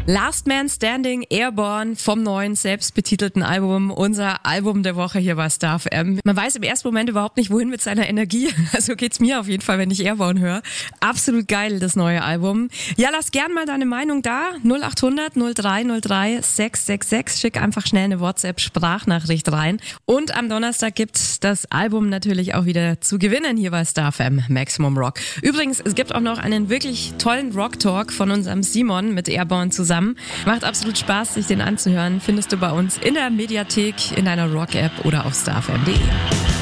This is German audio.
Last Man Standing, Airborne vom neuen, selbstbetitelten Album. Unser Album der Woche hier bei Star FM. Man weiß im ersten Moment überhaupt nicht, wohin mit seiner Energie. Also geht's mir auf jeden Fall, wenn ich Airborne höre. Absolut geil, das neue Album. Ja, lass gern mal deine Meinung da. 0800 0303 666. Schick einfach schnell eine WhatsApp-Sprachnachricht rein. Und am Donnerstag gibt's das Album natürlich auch wieder zu gewinnen hier bei Star FM, Maximum Rock. Übrigens, es gibt auch noch einen wirklich tollen Rock-Talk von unserem Simon mit Airborne zusammen. Macht absolut Spaß, sich den anzuhören. Findest du bei uns in der Mediathek, in deiner Rock-App oder auf starfm.de.